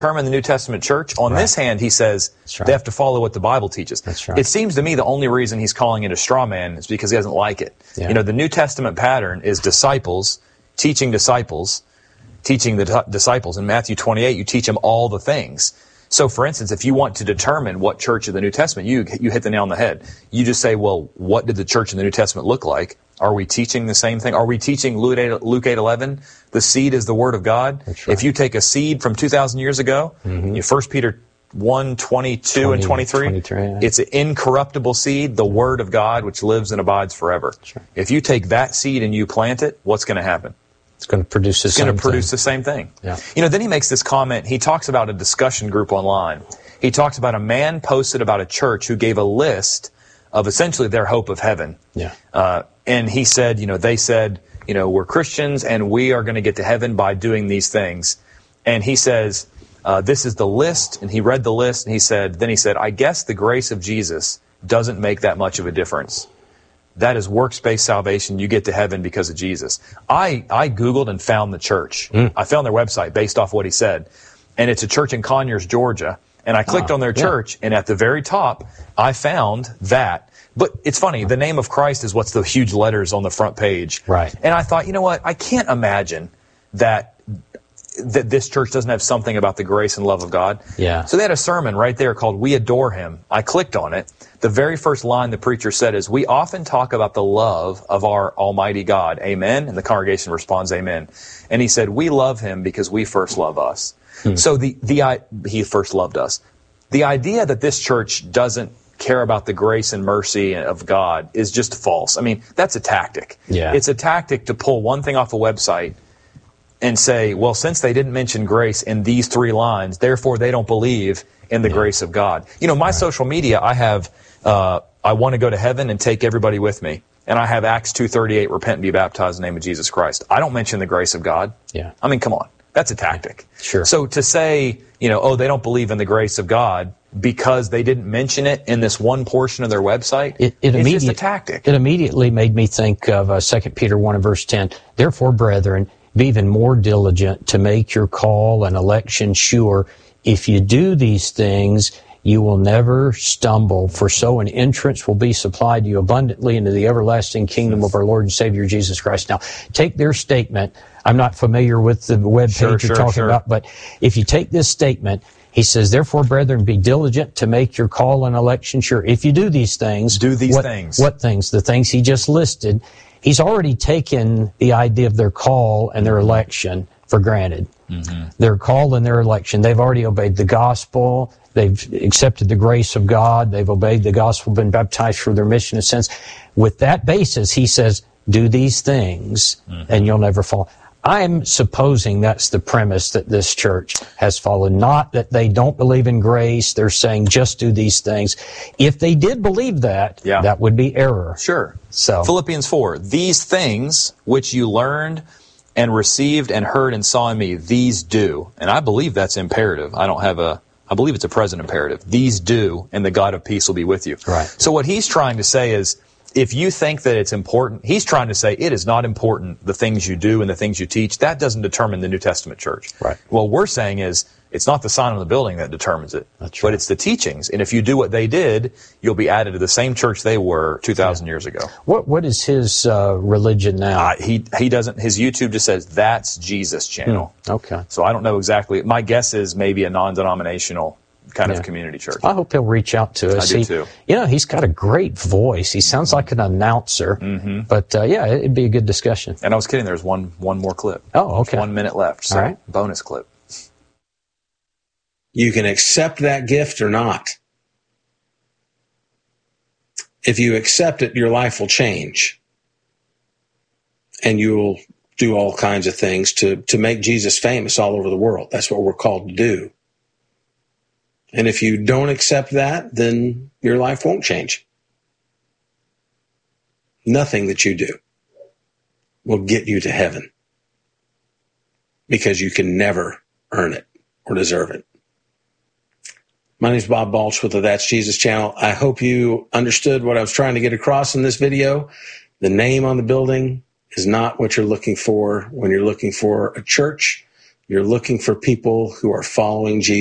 determine the New Testament church. On this hand, he says they have to follow what the Bible teaches. That's right. It seems to me the only reason he's calling it a straw man is because he doesn't like it. Yeah. You know, the New Testament pattern is disciples teaching disciples, teaching the disciples. In Matthew 28, you teach them all the things. So, for instance, if you want to determine what church of the New Testament, you hit the nail on the head. You just say, well, what did the church in the New Testament look like? Are we teaching the same thing? Are we teaching Luke 8:11? The seed is the word of God. That's right. If you take a seed from 2,000 years ago, 1 Peter 1:22 and 23, it's an incorruptible seed, the word of God, which lives and abides forever. Right. If you take that seed and you plant it, what's going to happen? It's going to produce the same thing. Yeah. You know, then he makes this comment. He talks about a discussion group online. He talks about a man posted about a church who gave a list of essentially their hope of heaven. Yeah. And he said, they said, we're Christians and we are going to get to heaven by doing these things. And he says, this is the list. And he read the list and he said, I guess the grace of Jesus doesn't make that much of a difference. That is works-based salvation. You get to heaven because of Jesus. I Googled and found the church. I found their website based off what he said. And it's a church in Conyers, Georgia. And I clicked on their church, and at the very top, I found that. But it's funny, the name of Christ is what's the huge letters on the front page. Right. And I thought, you know what? I can't imagine that this church doesn't have something about the grace and love of God. Yeah. So they had a sermon right there called We Adore Him. I clicked on it. The very first line the preacher said is, we often talk about the love of our Almighty God. Amen. And the congregation responds, amen. And he said, we love Him because we first love us. So He first loved us. The idea that this church doesn't care about the grace and mercy of God is just false. I mean, that's a tactic. Yeah. It's a tactic to pull one thing off a website and say, well, since they didn't mention grace in these 3 lines, therefore they don't believe in the grace of God. My social media, I have, I want to go to heaven and take everybody with me. And I have Acts 2:38, repent and be baptized in the name of Jesus Christ. I don't mention the grace of God. Yeah. I mean, come on. That's a tactic. Sure. So to say, they don't believe in the grace of God because they didn't mention it in this one portion of their website, it's just a tactic. It immediately made me think of 2 Peter 1 and verse 10. Therefore, brethren, be even more diligent to make your call and election sure. If you do these things, you will never stumble, for so an entrance will be supplied to you abundantly into the everlasting kingdom of our Lord and Savior Jesus Christ. Now, take their statement. I'm not familiar with the web page you're talking about, but if you take this statement, he says, therefore, brethren, be diligent to make your call and election sure. If you do these things. Do these things. What things? The things he just listed. He's already taken the idea of their call and their election for granted. Mm-hmm. Their call and their election. They've already obeyed the gospel. They've accepted the grace of God. They've obeyed the gospel, been baptized for their mission of sins. With that basis, he says, do these things and you'll never fall. I'm supposing that's the premise that this church has followed. Not that they don't believe in grace. They're saying just do these things. If they did believe that, that would be error. Sure. So Philippians 4, these things which you learned and received and heard and saw in me, these do. And I believe that's imperative. I believe it's a present imperative. These do, and the God of peace will be with you. Right. So what he's trying to say is, if you think that it's important, he's trying to say it is not important, the things you do and the things you teach. That doesn't determine the New Testament church. Right. What we're saying is, it's not the sign on the building that determines it, but it's the teachings. And if you do what they did, you'll be added to the same church they were 2,000 years ago. What is his religion now? He doesn't. His YouTube just says, that's Jesus channel. Okay. So I don't know exactly. My guess is maybe a non-denominational kind of community church. I hope he'll reach out to us. I do too. He's got a great voice. He sounds like an announcer. Mm-hmm. But it'd be a good discussion. And I was kidding. There's one more clip. Oh, okay. 1 minute left. So all right. Bonus clip. You can accept that gift or not. If you accept it, your life will change. And you will do all kinds of things to make Jesus famous all over the world. That's what we're called to do. And if you don't accept that, then your life won't change. Nothing that you do will get you to heaven, because you can never earn it or deserve it. My name is Bob Balch with the That's Jesus channel. I hope you understood what I was trying to get across in this video. The name on the building is not what you're looking for when you're looking for a church. You're looking for people who are following Jesus.